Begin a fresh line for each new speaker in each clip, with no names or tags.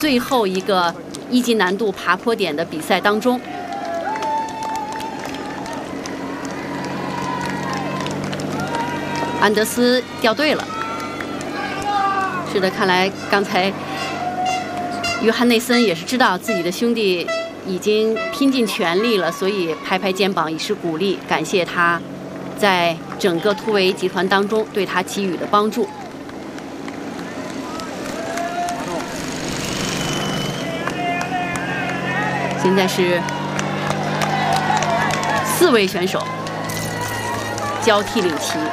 最后一个1级难度爬坡点的比赛当中。安德斯掉队了。是的，看来刚才约翰内森也是知道自己的兄弟已经拼尽全力了，所以拍拍肩膀以示鼓励，感谢他在整个突围集团当中对他给予的帮助。现在是4位选手交替领旗。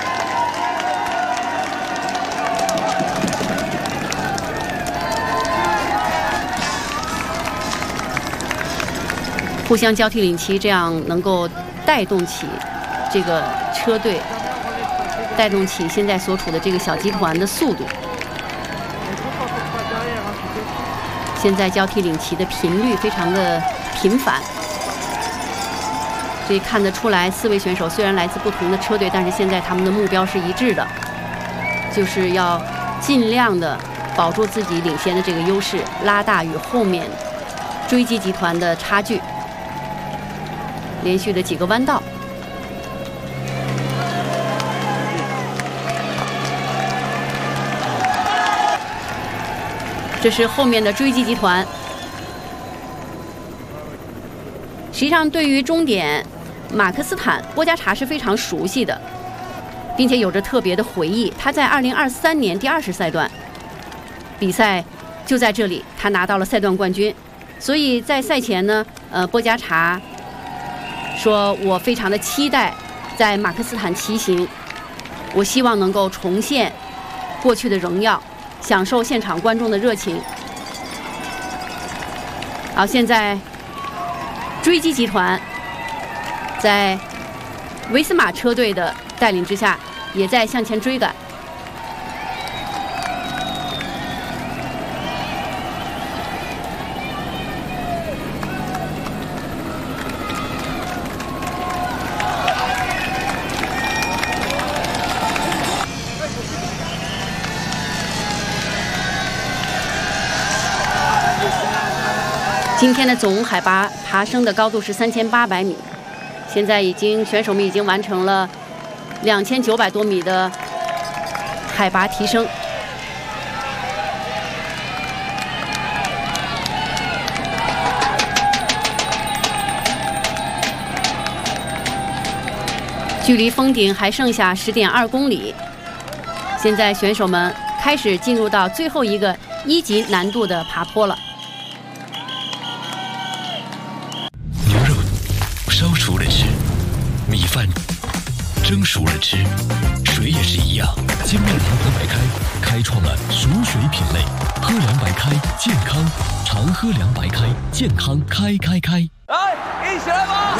互相交替领旗，这样能够带动起这个车队，带动起现在所处的这个小集团的速度。现在交替领旗的频率非常的频繁，所以看得出来，4位选手虽然来自不同的车队，但是现在他们的目标是一致的，就是要尽量的保住自己领先的这个优势，拉大与后面追击集团的差距。连续的几个弯道，这是后面的追击集团。实际上，对于终点马克斯坦，波加查是非常熟悉的，并且有着特别的回忆。他在2023年第20赛段比赛就在这里，他拿到了赛段冠军。所以在赛前呢，波加查说：“我非常的期待在马克斯坦骑行，我希望能够重现过去的荣耀，享受现场观众的热情。”好，现在追击集团在维斯马车队的带领之下，也在向前追赶。今天的总海拔爬升的高度是3800米，现在选手们已经完成了2900多米的海拔提升。距离峰顶还剩下10.2公里，现在选手们开始进入到最后一个1级难度的爬坡了。
烧熟了吃，米饭蒸熟了吃，水也是一样。金麦堂喝白开开创了熟水品类，喝凉白开健康，常喝凉白开健康开。
来，一起来吧！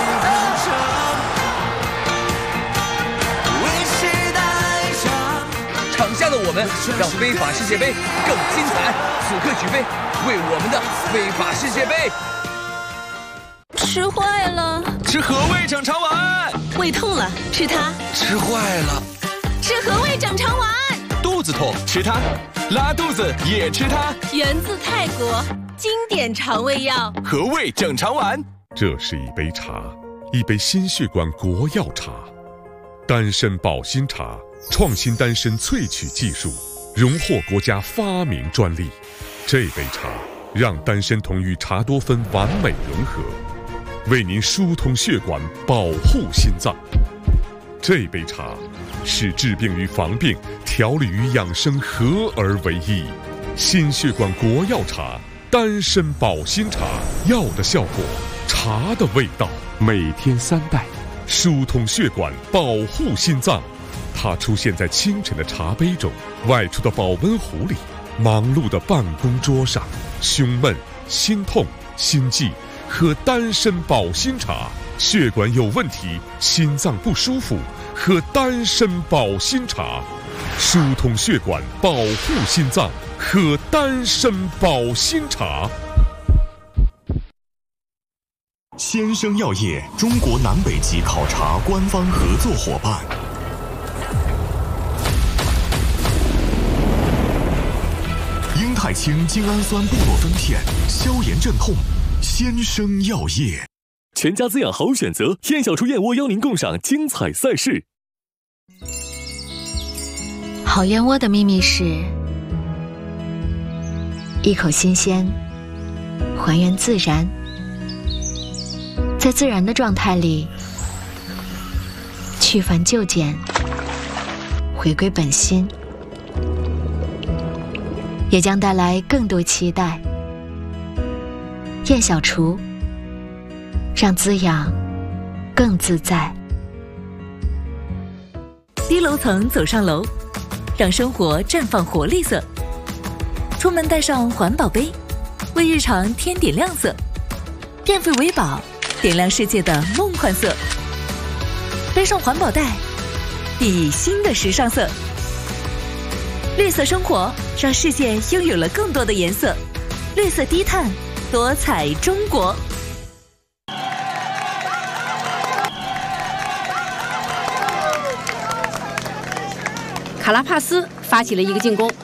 场下的我们让非法世界杯更精彩，此刻举杯，为我们的非法世界杯。
吃坏了，
吃和味整肠丸。
胃痛了，吃它。
吃坏了，
吃和味整肠丸。
肚子痛，吃它。拉肚子也吃它。
源自泰国，经典肠胃药。
和味整肠丸。
这是一杯茶，一杯心血管国药茶，丹参保心茶，创新丹参萃取技术，荣获国家发明专利。这杯茶让丹参酮与茶多酚完美融合，为您疏通血管，保护心脏。这杯茶是治病与防病、调理与养生合而为一。心血管国药茶，丹参保心茶，药的效果，茶的味道。每天3袋，疏通血管，保护心脏。它出现在清晨的茶杯中，外出的保温壶里，忙碌的办公桌上。胸闷、心痛、心悸，喝丹参保心茶；血管有问题，心脏不舒服，喝丹参保心茶。疏通血管，保护心脏，喝丹参保心茶。
先生药业，中国南北极考察官方合作伙伴。 海清精氨酸布洛芬片，消炎镇痛，先生药业。
全家滋养好选择，燕小厨燕窝邀您共赏精彩赛事。
好燕窝的秘密是一口新鲜，还原自然，在自然的状态里去繁就简，回归本心，也将带来更多期待。燕小厨，让滋养更自在。
低楼层走上楼，让生活绽放活力色。出门带上环保杯，为日常添点亮色。电费为宝，点亮世界的梦幻色。背上环保袋，熠熠新的时尚色。绿色生活，让世界拥有了更多的颜色。绿色低碳，多彩中国。
卡拉帕斯发起了一个进攻，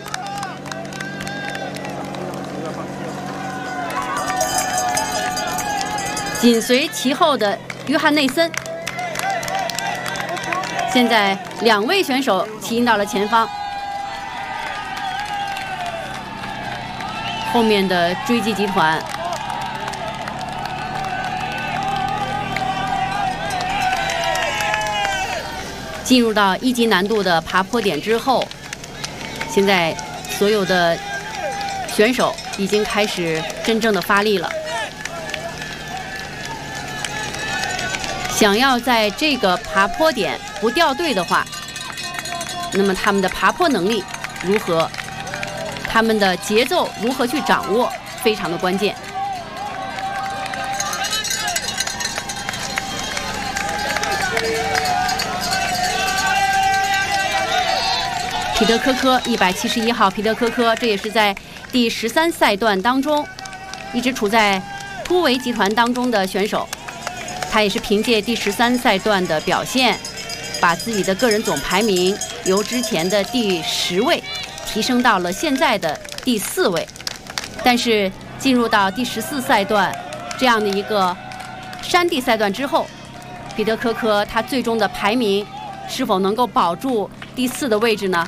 紧随其后的约翰内森。现在2位选手起因到了前方，后面的追击集团进入到1级难度的爬坡点之后，现在所有的选手已经开始真正的发力了。想要在这个爬坡点不掉队的话，那么他们的爬坡能力如何，他们的节奏如何去掌握，非常的关键。彼得科科171号，彼得科科，这也是在第13赛段当中一直处在突围集团当中的选手。他也是凭借第13赛段的表现，把自己的个人总排名由之前的第10位提升到了现在的第4位。但是进入到第14赛段这样的一个山地赛段之后，彼得科科他最终的排名是否能够保住第4的位置呢？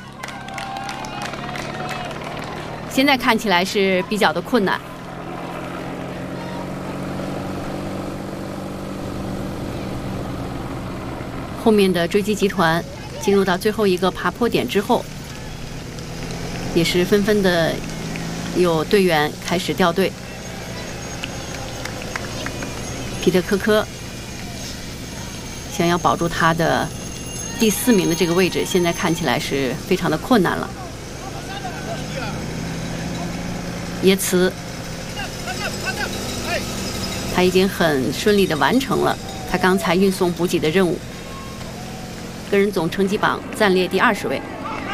现在看起来是比较的困难。后面的追击集团进入到最后一个爬坡点之后，也是纷纷的有队员开始掉队。彼得科科想要保住他的第4名的这个位置，现在看起来是非常的困难了。耶茨，他已经很顺利地完成了他刚才运送补给的任务，个人总成绩榜暂列第20位。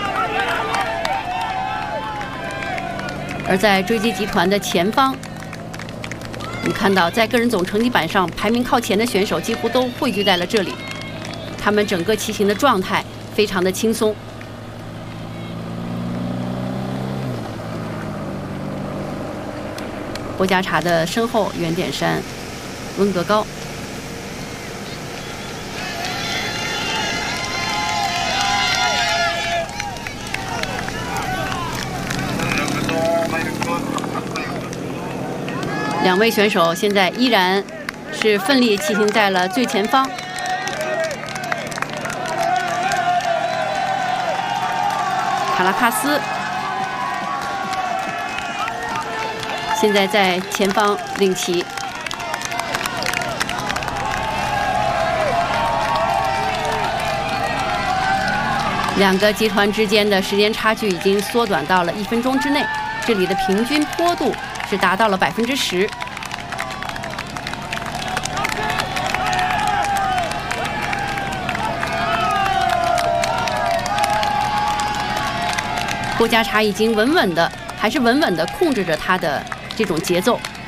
而在追击集团的前方，你看到在个人总成绩板上排名靠前的选手几乎都汇聚在了这里，他们整个骑行的状态非常的轻松。波加查的身后，原点山、温格高。2位选手现在依然是奋力骑行在了最前方。卡拉帕斯现在在前方领骑。2个集团之间的时间差距已经缩短到了1分钟之内，这里的平均坡度是达到了10%。波加查已经稳稳的控制着他的这种节奏。